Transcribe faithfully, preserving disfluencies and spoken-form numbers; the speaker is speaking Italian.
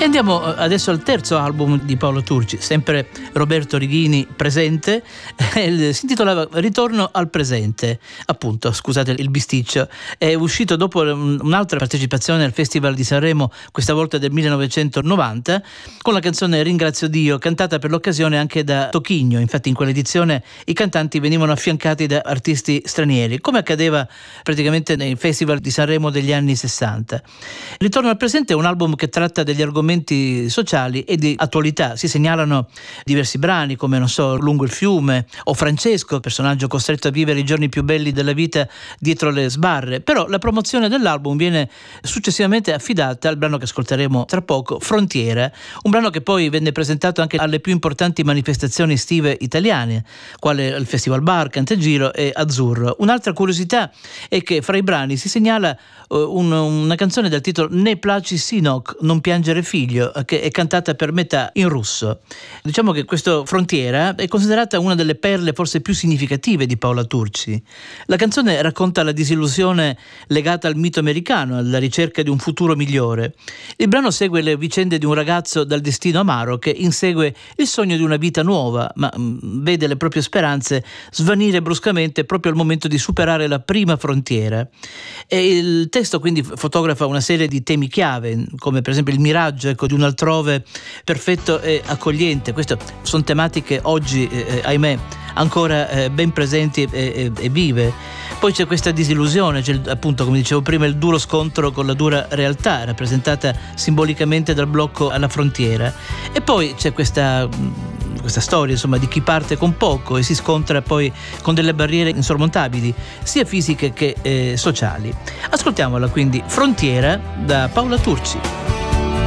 E andiamo adesso al terzo album di Paolo Turci, sempre Roberto Righini presente. Si intitolava Ritorno al presente, appunto, scusate il bisticcio. È uscito dopo un'altra partecipazione al Festival di Sanremo, questa volta del millenovecentonovanta, con la canzone Ringrazio Dio, cantata per l'occasione anche da Tochigno. Infatti in quell'edizione i cantanti venivano affiancati da artisti stranieri, come accadeva praticamente nei Festival di Sanremo degli anni sessanta. Ritorno al presente è un album che tratta degli argomenti sociali e di attualità. Si segnalano diversi brani come, non so, Lungo il fiume o Francesco, personaggio costretto a vivere i giorni più belli della vita dietro le sbarre. Però la promozione dell'album viene successivamente affidata al brano che ascolteremo tra poco, Frontiera, un brano che poi venne presentato anche alle più importanti manifestazioni estive italiane, quale il Festival Bar, Cantegiro e Azzurro. Un'altra curiosità è che fra i brani si segnala uh, un, una canzone dal titolo Ne placi Sinok, non piangere figlio, che è cantata per metà in russo. Diciamo che questo Frontiera è considerata una delle perle forse più significative di Paolo Turci. La canzone racconta la disillusione legata al mito americano, alla ricerca di un futuro migliore. Il brano segue le vicende di un ragazzo dal destino amaro che insegue il sogno di una vita nuova, ma mh, vede le proprie speranze svanire bruscamente proprio al momento di superare la prima frontiera. E il testo quindi fotografa una serie di temi chiave, come per esempio il miraggio, ecco, di un altrove perfetto e accogliente. Queste sono tematiche oggi, eh, ahimè, ancora eh, ben presenti e, e, e vive. Poi c'è questa disillusione, c'è appunto, come dicevo prima, il duro scontro con la dura realtà, rappresentata simbolicamente dal blocco alla frontiera. E poi c'è questa, questa storia, insomma, di chi parte con poco e si scontra poi con delle barriere insormontabili, sia fisiche che eh, sociali. Ascoltiamola quindi, Frontiera, da Paolo Turci.